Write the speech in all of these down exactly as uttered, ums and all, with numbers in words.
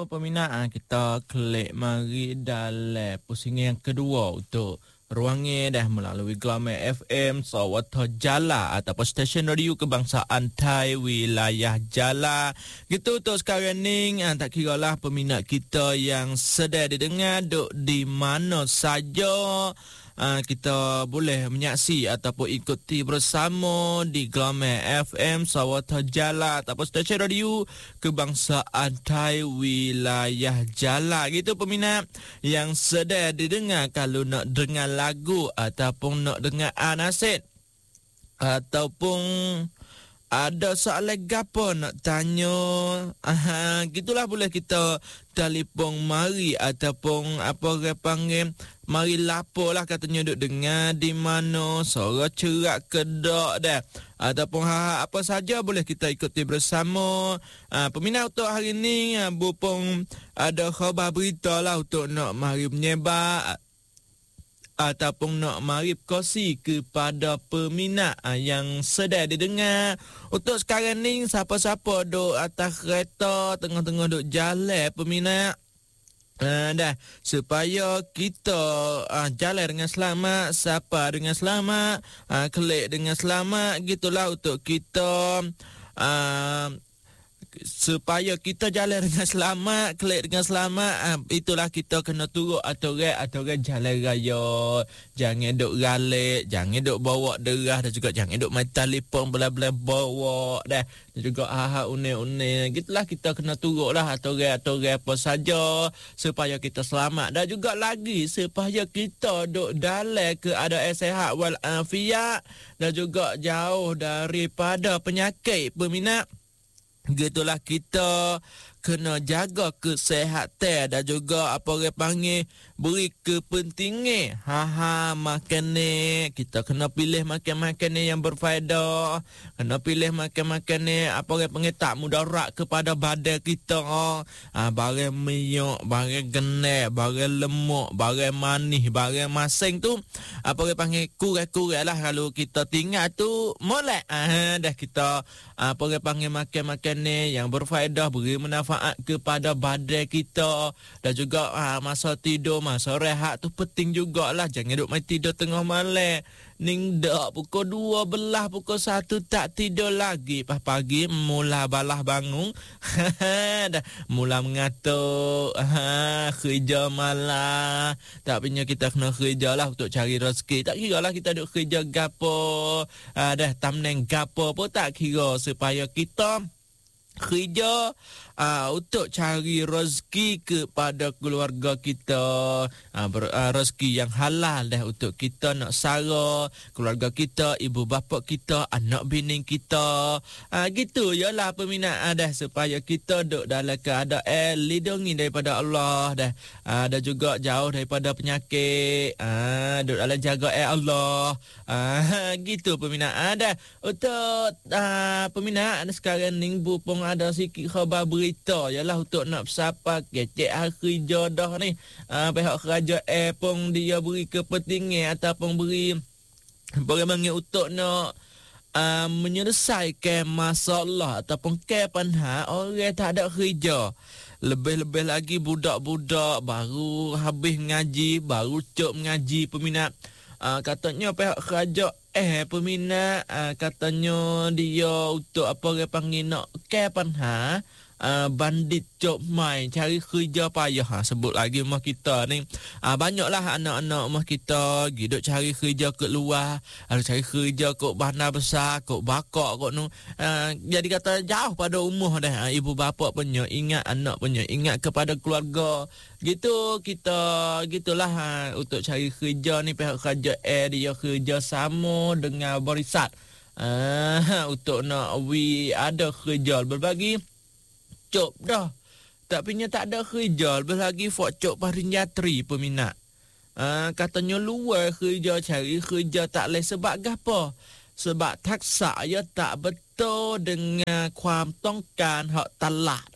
peminat, kita klik mari dalam pusingan yang kedua untuk ruangnya dah melalui Glamour F M Sawata Jala ataupun stesen radio kebangsaan Thai wilayah Jala. Gitu untuk sekarang ni, tak kira lah peminat kita yang sedang didengar duk di mana saja. Uh, kita boleh menyaksi ataupun ikuti bersama di Glamour F M Sawata Jala ataupun stesen radio kebangsaan Thai wilayah Jala. Gitu peminat yang sedang didengar, kalau nak dengar lagu ataupun nak dengar anaset ataupun ada soalan gapo nak tanya, aha, gitulah boleh kita telefon mari ataupun apa orang panggil mari lapor lah, katanya duk dengar di mana, suara cerak kedak dah ataupun ha, apa saja boleh kita ikuti bersama. Ha, peminat untuk hari ni, ha, Bupong ada khabar berita lah untuk nak mari menyebar ataupun nak mari kongsi kepada peminat yang sedang didengar. Untuk sekarang ni, siapa-siapa duk atas kereta, tengah-tengah duk jalan peminat, Uh, dah supaya kita uh, jalan dengan selamat, sapa dengan selamat, uh, klik dengan selamat, gitulah untuk kita uh, supaya kita jalan dengan selamat, klik dengan selamat. uh, itulah kita kena turut aturan aturan jalan raya. Jangan duk ralik, jangan duk bawa derah, dan juga jangan duk main telefon belah-belah bawa dah, dan juga ha-ha une-une. Gitulah kita kena turutlah aturan-aturan apa saja supaya kita selamat, dan juga lagi supaya kita duk dalam keadaan sihat wal afiat, dan juga jauh daripada penyakit peminat. Gitulah kita kena jaga kesihatan, dan juga apa orang panggil beri kepentingan ha-ha makan ni. Kita kena pilih makan-makan ni yang berfaedah, kena pilih makan-makan ni apa orang panggil tak mudarat kepada badan kita. Ha, barang minyak, barang genek, barang lemak, barang manis, barang masing tu apa orang panggil kurang-kurang lah. Kalau kita tinggal tu molek, ha, dah kita apa orang panggil makan-makan ni yang berfaedah, beri manfaat kepada badan kita, dan juga ha, masa tidur, masa rehat tu penting jugalah. Jangan duk main tidur tengah malam. Ning dak pukul dua belas, pukul satu tak tidur lagi. Pas pagi mula balah bangun. Dah mula mengatuk. Ha, kerja malam. Tak punya kita kena kerja lah untuk cari rezeki. Tak kira lah kita duk kerja gapo. Ha, dah tamneng gapo pun tak kira, supaya kita kerja uh, untuk cari rezeki kepada keluarga kita, uh, ber, uh, rezeki yang halal dah untuk kita nak sara keluarga kita, ibu bapa kita, anak bini kita. Uh, gitu yalah peminat, uh, dah supaya kita duduk dalam keadaan lindungi daripada Allah dah, uh, dan juga jauh daripada penyakit, uh, duduk dalam jagaan Allah. Uh, gitu peminat. Uh, dah untuk uh, peminat sekarang ni Bupong ada sikit khabar berita, ialah untuk nak bersapa kecek hari jodoh ni. Uh, pihak kerajaan pun dia beri kepentingan ataupun beri bagaimana untuk nak uh, menyelesaikan masalah ataupun ke panha orang tak ada kerja. Lebih-lebih lagi budak-budak baru habis ngaji, baru cuk mengaji peminat. Uh, katanya pihak kerajaan Eh peminat, uh, katanya dia untuk apa orang panggil nak ke panha uh, bandit cop mai cari kerja payah. Ha, sebut lagi rumah kita ni uh, banyaklah anak-anak rumah kita hidup cari kerja ke luar, ada cari kerja ke bandar besar, ke bakak ke nu. Uh, jadi kata jauh pada umur dah. Uh, ibu bapa punya ingat, anak punya ingat kepada keluarga. Gitu kita gitulah ha, untuk cari kerja ni pihak kerajaan dia kerja sama dengan barisan uh, untuk nak we ada kerja berbagi cop dah, tapi nya tak ada kerja lebih lagi fok cop parinjatri peminat. Uh, katanya luar kerja, cari kerja tak leh sebab gapo? Sebab taksa ya tak betul dengan kuam tongkan hak talat.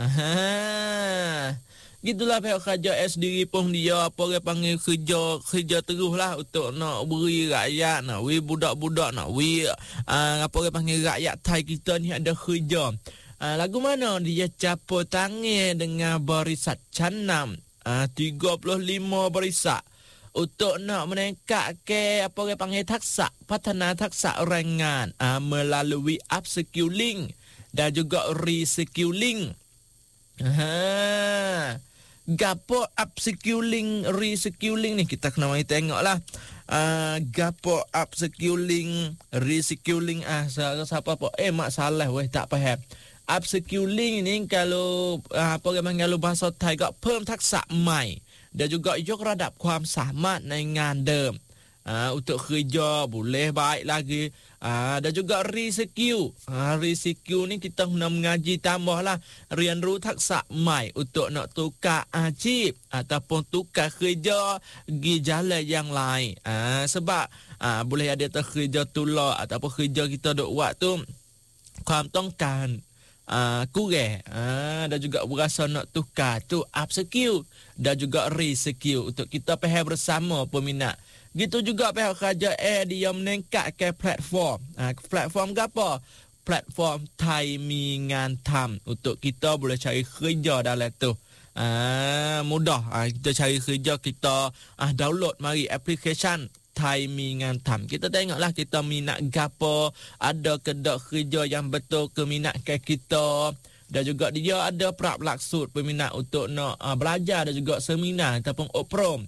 Aha. Gitulah pihak kerajaan sendiri pun dia apa orang panggil kerja kerja terus lah untuk nak beri rakyat, nak beri budak-budak, nak beri uh, apa orang panggil rakyat Thai kita ni ada kerja. Uh, lagu mana dia campur tangan dengan barisan canam. Uh, tiga puluh lima barisan. Untuk nak meningkat ke apa orang panggil taksa, patana taksa ringan uh, melalui upskilling dan juga reskilling. Ha. Gapo upskilling, reskilling ni kita kena mari tengoklah. Uh, gapo upskilling, reskilling ah siapa apa eh masalah weh tak faham. Upskilling ni kalau uh, apa orang panggil bahasa Thaiก็เพิ่มทักษะใหม่ dan juga ยกระดับความสามารถในงานเดิม uh, untuk kerja boleh baik lagi. uh, dan juga reskill. uh, reskill ni kita nak mengaji tambah lah, รียนรู้ทักษะใหม่ untuk nak tukar achieve ataupun tukar kerja pergi jalan yang lain. uh, sebab uh, boleh ada kerja tula ataupun kerja kita duk buat tu ความต้องการ Uh, kurang uh, dan juga berasa nak tukar tu upskill dan juga reskill untuk kita faham bersama peminat. Gitu juga pihak kerajaan dia meningkatkan platform. Uh, platform ke apa? Platform Thai Mi Ngan Tham untuk kita boleh cari kerja dalam tu. Uh, mudah uh, kita cari kerja, kita uh, download mari application Thai Mi Ngan Tham. Kita tengoklah kita minat gapo, ada kedak kerja yang betul keminatkan kita, dan juga dia ada prap laksud peminat untuk nak uh, belajar dan juga seminar ataupun obrom.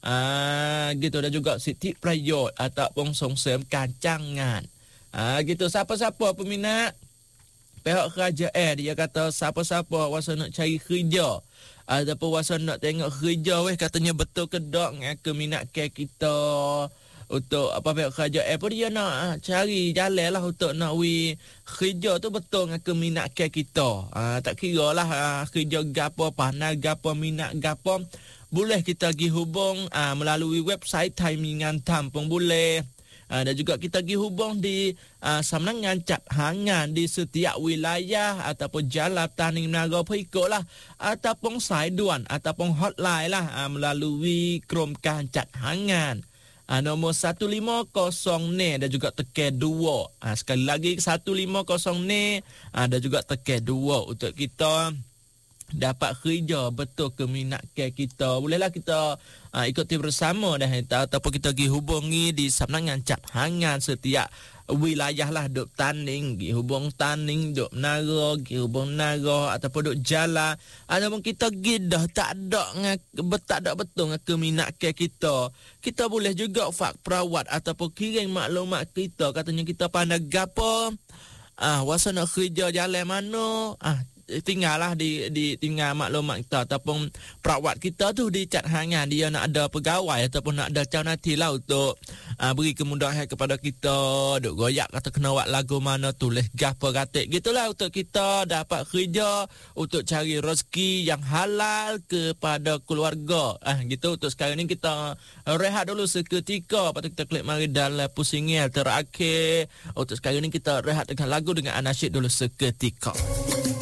Ah uh, gitu, dan juga siti prayot ataupun songsem kancangan. Ah uh, gitu, siapa-siapa peminat pihak kerajaan dia kata siapa-siapa wasa nak cari kerja ataupun wasa nak tengok kerja weh katanya betul ke dak dengan keminatkan kita untuk apa pihak kerajaan apa dia nak cari jalan lah untuk nak wi kerja tu betul dengan keminatkan kita. Ah tak kira lah uh, kerja gapo, pandai gapo, minat gapo, boleh kita pergi hubung uh, melalui website Thai Mi Ngan Tham pun boleh. Uh, dan juga kita pergi hubung di uh, Samlangan Cat Hangan di setiap wilayah ataupun jalan Taning Menara Perikot lah, ataupun saiduan ataupun hotline lah uh, melalui Kromkan Cat Hangan uh, nombor satu lima kosong ni dan juga tekan dua. Uh, sekali lagi satu lima kosong ni uh, dan juga tekan dua untuk kita dapat kerja betul keminatkan kita. Bolehlah kita uh, ikuti bersama dah ataupun kita pergi hubungi di Samlangan Cat Hangan setiap wilayah lah, duk Taning, pergi hubung Taning, duk Menara, pergi hubung Menara ataupun duk Jalan, ataupun kita pergi dah tak ada tak ada betul dengan keminatkan kita. Kita boleh juga fak perawat ataupun kirim maklumat kita, katanya kita pandai gapo, ah wasa nak kerja jalan mana, ah tinggallah di di tinggal maklumat kita ataupun perawat kita tu di Cat Hangan, dia nak ada pegawai ataupun nak ada calon nanti lah untuk uh, beri kemudahan kepada kita, duk goyak kata kena buat lagu mana, tulis gapo katik gitulah untuk kita dapat kerja untuk cari rezeki yang halal kepada keluarga. Ah gitu. Untuk sekarang ni kita rehat dulu seketika, lepas tu kita klik mari dalam pusingnya terakhir. Untuk sekarang ni kita rehat dengan lagu dengan anasyid dulu seketika.